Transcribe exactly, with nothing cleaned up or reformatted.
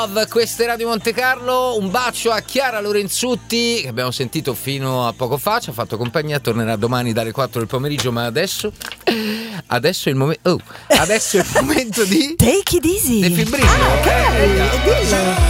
Questa è Radio Monte Carlo, un bacio a Chiara Lorenzutti che abbiamo sentito fino a poco fa, ci ha fatto compagnia, tornerà domani dalle quattro del pomeriggio, ma adesso adesso è il momento oh, adesso è il momento di Take it easy. Defibrillo. Ah, ok, dillo.